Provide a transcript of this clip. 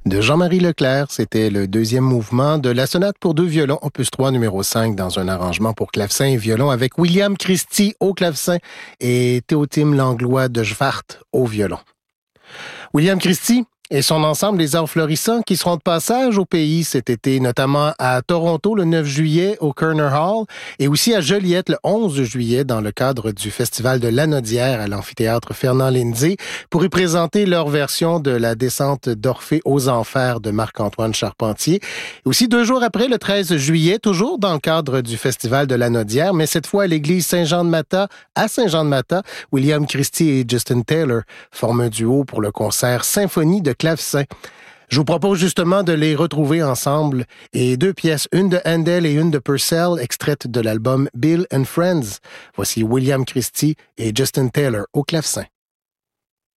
de Jean-Marie Leclerc. C'était le deuxième mouvement de la sonate pour deux violons, opus 3, numéro 5, dans un arrangement pour clavecin et violon avec William Christie au clavecin et Théotime Langlois de Schwart au violon. William Christie et son ensemble des Arts florissants qui seront de passage au pays cet été, notamment à Toronto le 9 juillet au Kerner Hall et aussi à Joliette le 11 juillet dans le cadre du Festival de l'Anaudière à l'amphithéâtre Fernand-Lindsay pour y présenter leur version de la descente d'Orphée aux Enfers de Marc-Antoine Charpentier. Et aussi 2 jours après, le 13 juillet, toujours dans le cadre du Festival de l'Anaudière, mais cette fois à l'église Saint-Jean-de-Mata, à Saint-Jean-de-Mata, William Christie et Justin Taylor forment un duo pour le concert Symphonie de clavecin. Je vous propose justement de les retrouver ensemble et 2 pièces, une de Handel et une de Purcell, extraites de l'album Bill and Friends. Voici William Christie et Justin Taylor au clavecin.